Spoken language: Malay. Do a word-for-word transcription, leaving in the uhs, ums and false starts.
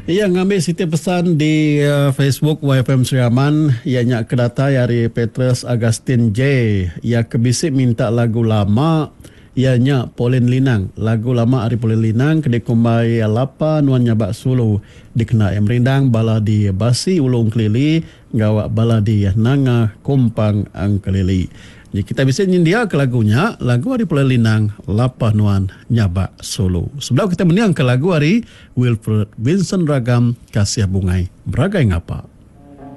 Ia ngambil setiap pesan di uh, Facebook Y F M Seriaman. Ia nyak kedata dari Petrus Agustin J. Ia kebisik minta lagu lama. Ia nyak Pauline Linang. Lagu lama dari Pauline Linang. Kedai kumbai lapa nuan nyabak sulu. Dikena em rindang bala di basi ulung kelili. Gawak bala di nanga kumpang ang kelili. Jadi kita bisa nyindia ke lagunya, lagu dari Pauline Linang, Lapa Nuan Nyabak Solo. Sebelum kita meniang ke lagu dari Wilfred Vincent Ragam, Kasih Bungai. Beragai ngapa?